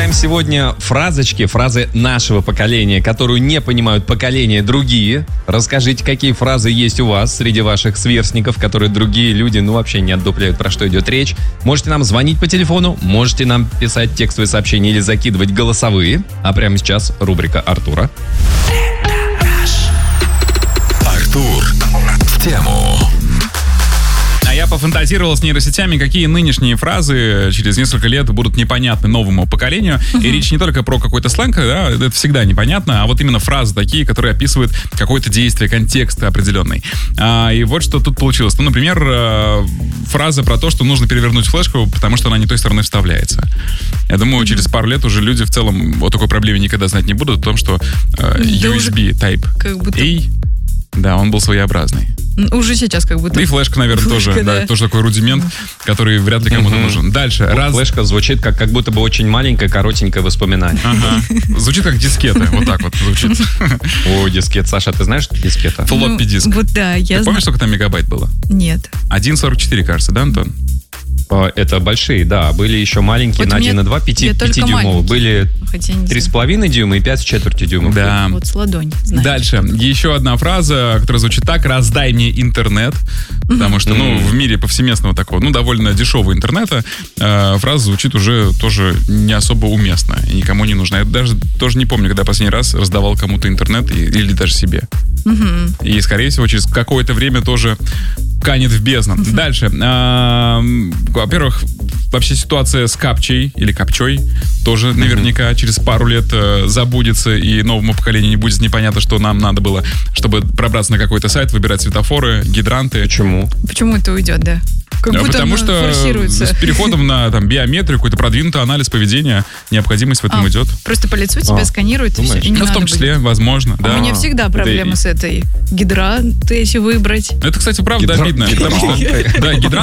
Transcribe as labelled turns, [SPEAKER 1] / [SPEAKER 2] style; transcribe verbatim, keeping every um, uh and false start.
[SPEAKER 1] обсуждаем сегодня фразочки, фразы нашего поколения, которую не понимают поколения другие. Расскажите, какие фразы есть у вас среди ваших сверстников, которые другие люди, ну, вообще не отдупляют, про что идет речь. Можете нам звонить по телефону, можете нам писать текстовые сообщения или закидывать голосовые. А прямо сейчас рубрика Артура.
[SPEAKER 2] Артур в тему.
[SPEAKER 3] Я пофантазировал с нейросетями, какие нынешние фразы через несколько лет будут непонятны новому поколению. Uh-huh. И речь не только про какой-то сленг, да, это всегда непонятно, а вот именно фразы такие, которые описывают какое-то действие, контекст определенный. А, и вот что тут получилось. Ну, например, фраза про то, что нужно перевернуть флешку, потому что она не той стороны вставляется. Я думаю, uh-huh. через пару лет уже люди в целом о такой проблеме никогда знать не будут, о том, что э, ю эс би Type
[SPEAKER 4] как будто...
[SPEAKER 3] A, да, он был своеобразный.
[SPEAKER 4] Уже сейчас как будто.
[SPEAKER 3] Да и флешка, наверное, флешка, тоже. Да. Да, тоже такой рудимент, который вряд ли кому-то угу. нужен. Дальше.
[SPEAKER 1] Вот раз... Флешка звучит как, как будто бы очень маленькое, коротенькое воспоминание.
[SPEAKER 3] Ага. Звучит как дискета. Вот так вот звучит.
[SPEAKER 1] О, дискет. Саша, ты знаешь, что дискета?
[SPEAKER 3] Флоппи диск.
[SPEAKER 4] Вот да, я
[SPEAKER 3] Ты помнишь, сколько там мегабайт было?
[SPEAKER 4] Нет.
[SPEAKER 3] один целых сорок четыре, кажется, да, Антон?
[SPEAKER 1] Это большие, да. Были еще маленькие
[SPEAKER 4] вот
[SPEAKER 1] на один и два, пятидюймовые. Были три с половиной дюйма и пять с четвертью дюйма.
[SPEAKER 3] Да.
[SPEAKER 4] Вот с ладонь, знаешь.
[SPEAKER 3] Дальше. Еще одна фраза, которая звучит так: раздай мне интернет. Потому что, ну, в мире повсеместного такого, ну, довольно дешевого интернета, э, фраза звучит уже тоже не особо уместно и никому не нужна. Я даже тоже не помню, когда последний раз раздавал кому-то интернет и, или даже себе. Uh-huh. И, скорее всего, через какое-то время тоже канет в бездну. Uh-huh. Дальше. А, во-первых, вообще ситуация с капчей или капчой тоже uh-huh. наверняка через пару лет э, забудется, и новому поколению не будет непонятно, что нам надо было, чтобы пробраться на какой-то сайт, выбирать светофоры, гидранты.
[SPEAKER 1] Почему?
[SPEAKER 4] Почему это уйдет, да? Как будто
[SPEAKER 3] Потому что
[SPEAKER 4] форсируется.
[SPEAKER 3] С переходом на там, биометрию, какой-то продвинутый анализ поведения, необходимость в этом
[SPEAKER 4] а,
[SPEAKER 3] идет.
[SPEAKER 4] Просто по лицу тебя а, сканируют, и все. И не
[SPEAKER 3] ну, в том числе, будет. Возможно. Да.
[SPEAKER 4] У меня всегда проблема
[SPEAKER 3] да,
[SPEAKER 4] с этой гидранты, если выбрать.
[SPEAKER 3] Это, кстати, правда
[SPEAKER 1] Гидра...
[SPEAKER 3] обидно. Потому что, да, гидрант